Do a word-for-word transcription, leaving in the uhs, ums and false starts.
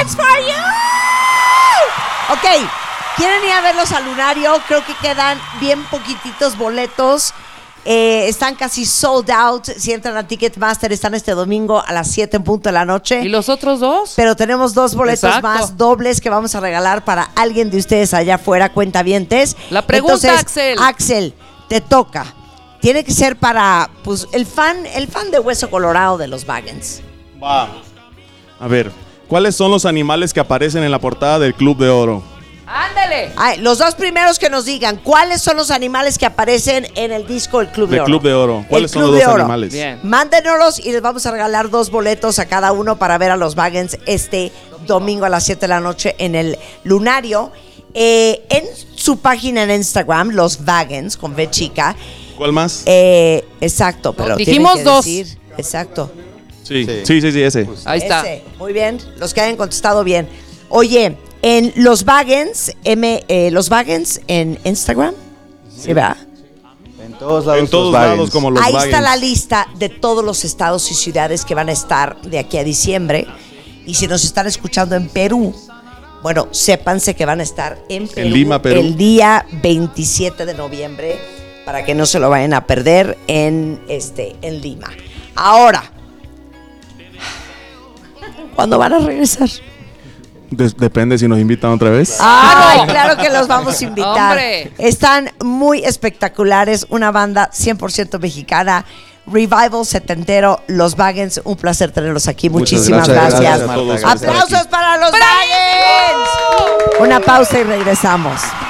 Tickets for you. Ok, ¿quieren ir a verlos al Lunario? Creo que quedan bien poquititos boletos. Eh, están casi sold out. Si entran a Ticketmaster, están este domingo a las siete en punto de la noche. ¿Y los otros dos? Pero tenemos dos boletos Exacto. más dobles que vamos a regalar para alguien de ustedes allá afuera, cuentavientes. La pregunta, Entonces, Axel. Axel, te toca. Tiene que ser para pues el fan, el fan de Hueso Colorado de los Vagans. Va. A ver, ¿cuáles son los animales que aparecen en la portada del Club de Oro? ¡Ándale! Ay, los dos primeros que nos digan cuáles son los animales que aparecen en el disco del Club de Del Oro. Club de Oro. ¿Cuáles El son Club los de dos Oro. animales? Bien. Mándenoslos y les vamos a regalar dos boletos a cada uno para ver a los Vagans este domingo a las siete de la noche en el Lunario. Eh, en su página en Instagram, Los Vagans, con V chica. ¿Cuál más? Eh, exacto, pero Dijimos tienen que dos. decir, exacto. Sí, Sí. sí, sí, sí, ese. Ahí está. Ese, muy bien, los que hayan contestado bien. Oye, en Los Vagans, M, eh, Los Vagans en Instagram, ¿sí verdad? En todos lados. En todos los Vagans. lados como los Ahí Vagans. está la lista de todos los estados y ciudades que van a estar de aquí a diciembre. Y si nos están escuchando en Perú, bueno, sépanse que van a estar en Perú, Lima, Perú. el día veintisiete de noviembre, para que no se lo vayan a perder en, este, en Lima. Ahora, ¿cuándo van a regresar? De- depende si nos invitan otra vez. Ay, claro que los vamos a invitar. Hombre. Están muy espectaculares, una banda cien por ciento mexicana, revival setentero, Los Vagans, un placer tenerlos aquí. Muchas Muchísimas gracias. gracias. Gracias a todos. Marta, gracias. Aplausos para Los Vagans. Una pausa y regresamos.